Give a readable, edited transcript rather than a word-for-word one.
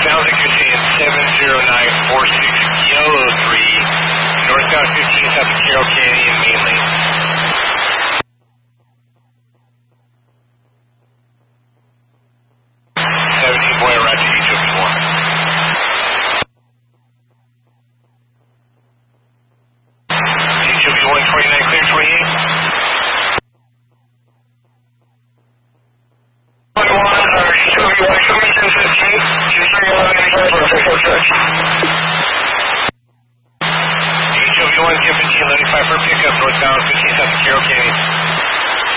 sounds like you're saying 70946 Yellow 3, northbound 15 south of Carroll Canyon, main lane. 17 boy, Roger, you took 1. You should be 129, clear 28.